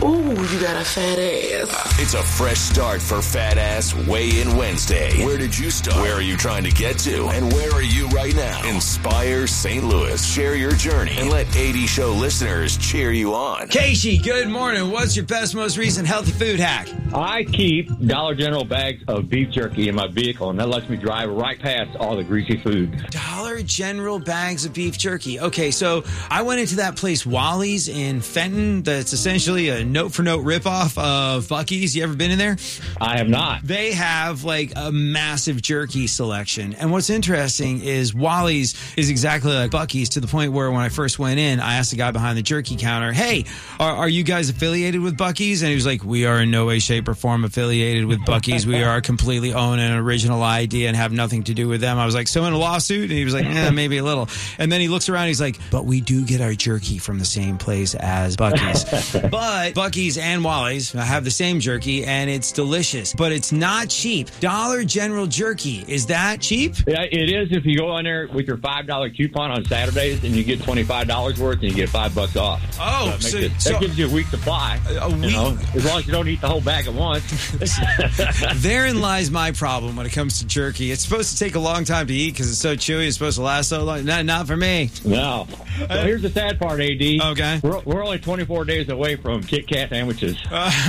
Ooh, you got a fat ass. It's a fresh start for Fat Ass Weigh-In Wednesday. Where did you start? Where are you trying to get to? And where are you right now? Inspire St. Louis. Share your journey and let 80 Show listeners cheer you on. Casey, good morning. What's your best, most recent healthy food hack? I keep Dollar General bags of beef jerky in my vehicle, and that lets me drive right past all the greasy food. Dollar General bags of beef jerky. Okay, so I went into that place, Wally's in Fenton, that's essentially a note-for-note ripoff of Buc-ee's. You ever been in there? I have not. They have like a massive jerky selection. And what's interesting is Wally's is exactly like Buc-ee's, to the point where when I first went in, I asked the guy behind the jerky counter, hey, are you guys affiliated with Buc-ee's? And he was like, we are in no way, shape, or form affiliated with Buc-ee's. We are completely own an original idea and have nothing to do with them. I was like, so in a lawsuit? And he was like, maybe a little. And then he looks around, he's like, but we do get our jerky from the same place as Buc-ee's. But Buc-ee's and Wally's have the same jerky, and it's delicious. But it's not cheap. Dollar General jerky, is that cheap? Yeah, it is if you go in there with your $5 coupon on Saturdays and you get $25 worth and you get $5 off. Oh, that gives you a week supply. A week? You know, as long as you don't eat the whole bag at once. Therein lies my problem when it comes to jerky. It's supposed to take a long time to eat because it's so chewy. It's supposed to last so long. Not for me. No. So here's the sad part, AD. Okay. We're only 24 days away from Kit Kat sandwiches.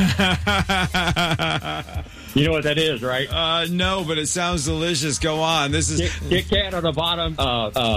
You know what that is, right? No, but it sounds delicious. Go on. This is Kit Kat on the bottom.